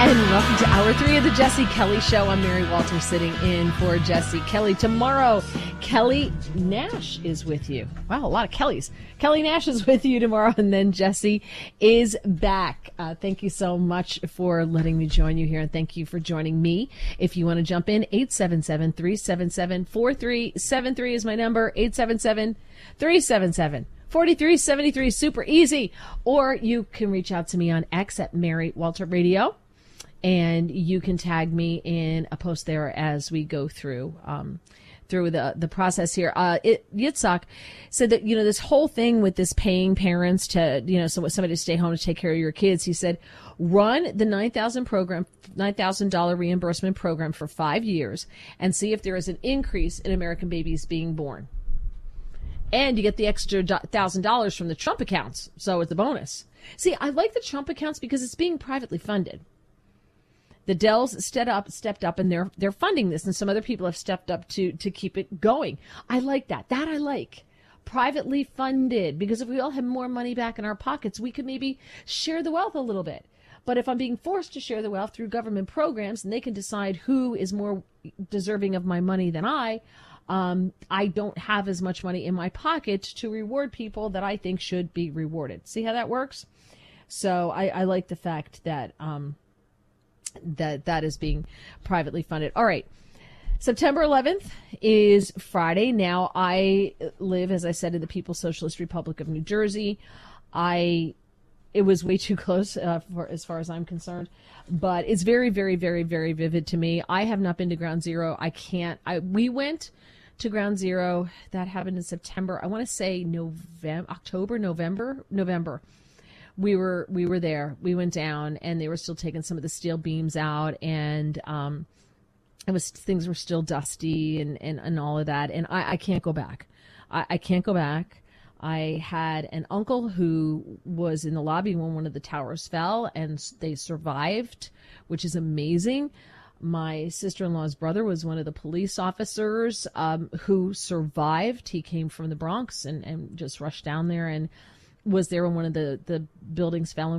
And welcome to Hour 3 of the Jesse Kelly Show. I'm Mary Walter sitting in for Jesse Kelly. Tomorrow, Kelly Nash is with you. Wow, a lot of Kellys. Kelly Nash is with you tomorrow, and then Jesse is back. Thank you so much for letting me join you here, and thank you for joining me. If you want to jump in, 877-377-4373 is my number, 877-377-4373, super easy. Or you can reach out to me on X at Mary Walter Radio. And you can tag me in a post there as we go through the process here. Yitzhak said that, this whole thing with this paying parents to, somebody to stay home to take care of your kids. He said, run the $9,000 reimbursement program for 5 years and see if there is an increase in American babies being born. And you get the extra $1,000 from the Trump accounts. So it's a bonus. See, I like the Trump accounts because it's being privately funded. The Dells stepped up, and they're funding this, and some other people have stepped up to keep it going. I like that. That I like. Privately funded, because if we all had more money back in our pockets, we could maybe share the wealth a little bit. But if I'm being forced to share the wealth through government programs, and they can decide who is more deserving of my money than I don't have as much money in my pocket to reward people that I think should be rewarded. See how that works? So I like the fact that that is being privately funded. All right. September 11th is Friday. Now, I live, as I said, in the People's Socialist Republic of New Jersey. It was way too close as far as I'm concerned, but it's very, very, very, very vivid to me. I have not been to Ground Zero. We went to Ground Zero. That happened in September. I want to say November. We were there. We went down, and they were still taking some of the steel beams out, and things were still dusty and all of that. And I can't go back. I can't go back. I had an uncle who was in the lobby when one of the towers fell, and they survived, which is amazing. My sister-in-law's brother was one of the police officers who survived. He came from the Bronx and just rushed down there and was there when one of the buildings fell